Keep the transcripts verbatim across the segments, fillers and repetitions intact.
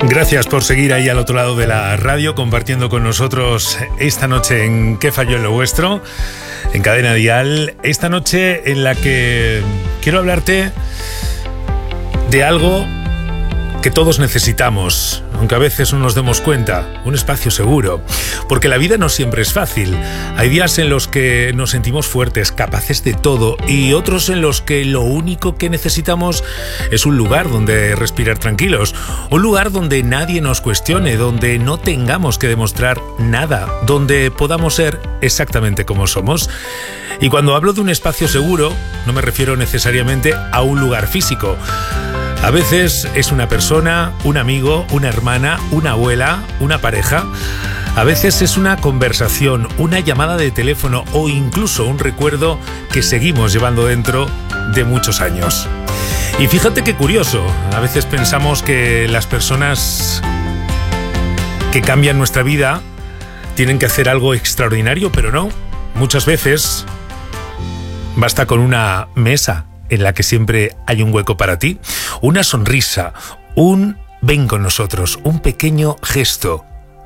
Gracias por seguir ahí al otro lado de la radio, compartiendo con nosotros esta noche en ¿Qué falló en lo vuestro? En Cadena Dial. Esta noche en la que quiero hablarte de algo que todos necesitamos, aunque a veces no nos demos cuenta, un espacio seguro. Porque la vida no siempre es fácil. Hay días en los que nos sentimos fuertes, capaces de todo, y otros en los que lo único que necesitamos es un lugar donde respirar tranquilos, un lugar donde nadie nos cuestione, donde no tengamos que demostrar nada, donde podamos ser exactamente como somos. Y cuando hablo de un espacio seguro, no me refiero necesariamente a un lugar físico. A veces es una persona, un amigo, una hermana, una abuela, una pareja. A veces es una conversación, una llamada de teléfono o incluso un recuerdo que seguimos llevando dentro de muchos años. Y fíjate qué curioso, a veces pensamos que las personas que cambian nuestra vida tienen que hacer algo extraordinario, pero no. Muchas veces basta con una mesa en la que siempre hay un hueco para ti, una sonrisa, un ven con nosotros, un pequeño gesto.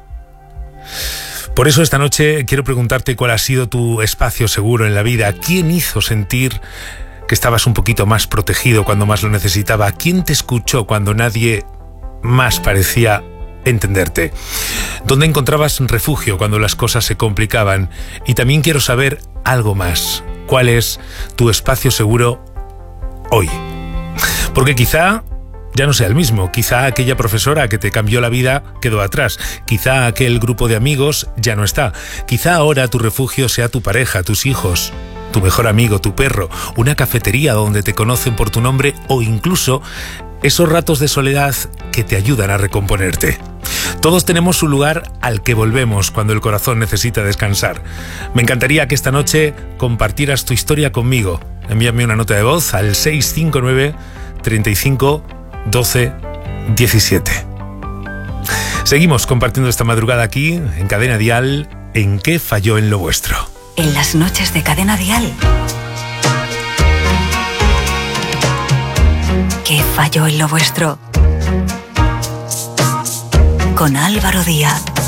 Por eso esta noche quiero preguntarte cuál ha sido tu espacio seguro en la vida. ¿Quién hizo sentir que estabas un poquito más protegido cuando más lo necesitaba? ¿Quién te escuchó cuando nadie más parecía entenderte? ¿Dónde encontrabas refugio cuando las cosas se complicaban? Y también quiero saber algo más. ¿Cuál es tu espacio seguro hoy? Porque quizá ya no sea el mismo, quizá aquella profesora que te cambió la vida quedó atrás, quizá aquel grupo de amigos ya no está, quizá ahora tu refugio sea tu pareja, tus hijos, tu mejor amigo, tu perro, una cafetería donde te conocen por tu nombre o incluso esos ratos de soledad que te ayudan a recomponerte. Todos tenemos un lugar al que volvemos cuando el corazón necesita descansar. Me encantaría que esta noche compartieras tu historia conmigo. Envíame una nota de voz al seis cinco nueve, treinta y cinco, doce, diecisiete. Seguimos compartiendo esta madrugada aquí en Cadena Dial, en ¿Qué falló en lo vuestro? En las noches de Cadena Dial. ¿Qué falló en lo vuestro? Con Álvaro Díaz.